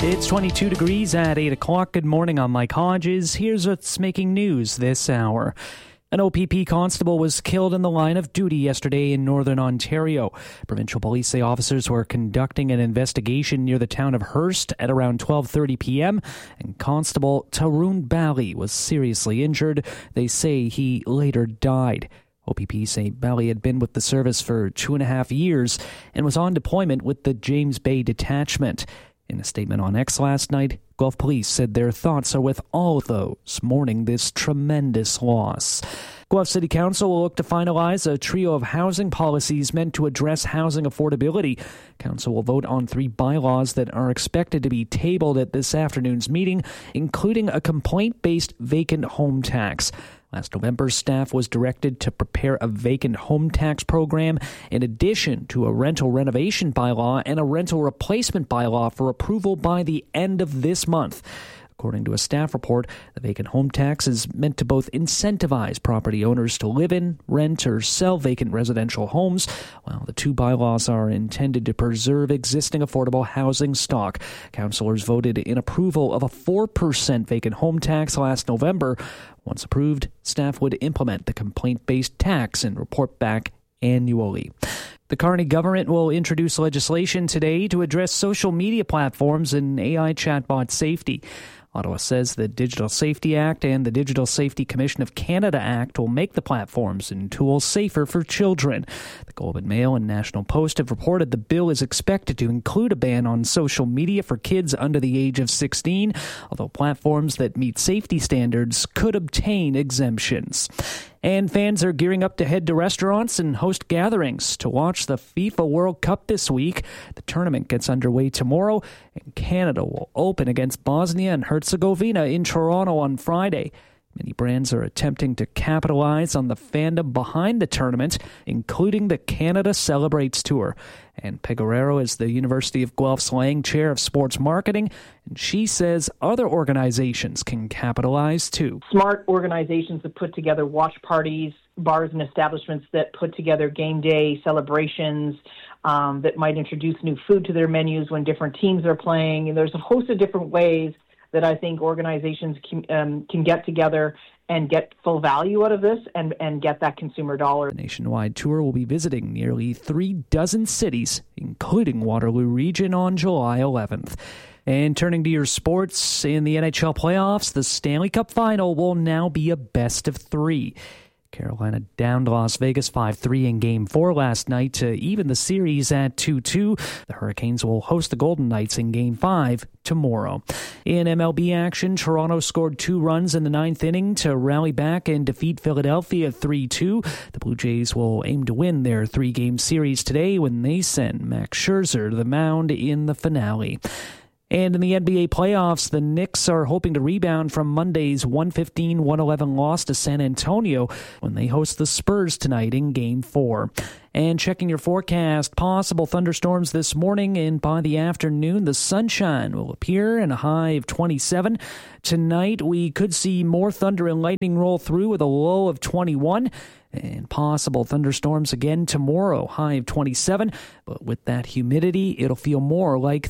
It's 22 degrees at 8 o'clock. Good morning, I'm Mike Hodges. Here's what's making news this hour. An OPP constable was killed in the line of duty yesterday in northern Ontario. Provincial police say officers were conducting an investigation near the town of Hearst at around 12:30 p.m. and Constable Tarun Bali was seriously injured. They say he later died. OPP say Bali had been with the service for 2.5 years and was on deployment with the James Bay Detachment. In a statement on X last night, Guelph Police said their thoughts are with all those mourning this tremendous loss. Guelph City Council will look to finalize a trio of housing policies meant to address housing affordability. Council will vote on 3 bylaws that are expected to be tabled at this afternoon's meeting, including a complaint-based vacant home tax. Last November, staff was directed to prepare a vacant home tax program in addition to a rental renovation bylaw and a rental replacement bylaw for approval by the end of this month. According to a staff report, the vacant home tax is meant to both incentivize property owners to live in, rent, or sell vacant residential homes, while the 2 bylaws are intended to preserve existing affordable housing stock. Councillors voted in approval of a 4% vacant home tax last November. Once approved, staff would implement the complaint-based tax and report back annually. The Carney government will introduce legislation today to address social media platforms and AI chatbot safety. Ottawa says the Digital Safety Act and the Digital Safety Commission of Canada Act will make the platforms and tools safer for children. The Globe and Mail and National Post have reported the bill is expected to include a ban on social media for kids under the age of 16, although platforms that meet safety standards could obtain exemptions. And fans are gearing up to head to restaurants and host gatherings to watch the FIFA World Cup this week. The tournament gets underway tomorrow, and Canada will open against Bosnia and Herzegovina in Toronto on Friday. Many brands are attempting to capitalize on the fandom behind the tournament, including the Canada Celebrates Tour. And Peguerero is the University of Guelph's Lang Chair of Sports Marketing, and she says other organizations can capitalize too. Smart organizations that put together watch parties, bars and establishments that put together game day celebrations, that might introduce new food to their menus when different teams are playing. And there's a host of different ways that I think organizations can get together and get full value out of this and get that consumer dollar. The nationwide tour will be visiting nearly 36 cities, including Waterloo Region, on July 11th. And turning to your sports, in the NHL playoffs, the Stanley Cup Final will now be a best of 3. Carolina downed Las Vegas 5-3 in Game 4 last night to even the series at 2-2. The Hurricanes will host the Golden Knights in Game 5 tomorrow. In MLB action, Toronto scored 2 runs in the 9th inning to rally back and defeat Philadelphia 3-2. The Blue Jays will aim to win their 3-game series today when they send Max Scherzer to the mound in the finale. And in the NBA playoffs, the Knicks are hoping to rebound from Monday's 115-111 loss to San Antonio when they host the Spurs tonight in Game 4. And checking your forecast, possible thunderstorms this morning, and by the afternoon, the sunshine will appear in a high of 27. Tonight, we could see more thunder and lightning roll through with a low of 21. And possible thunderstorms again tomorrow, high of 27. But with that humidity, it'll feel more like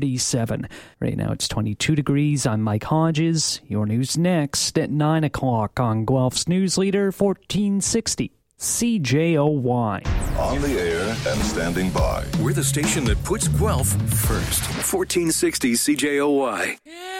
37. Right now, it's 22 degrees. I'm Mike Hodges. Your news next at 9 o'clock on Guelph's News Leader 1460. CJOY. On the air and standing by. We're the station that puts Guelph first. 1460 CJOY.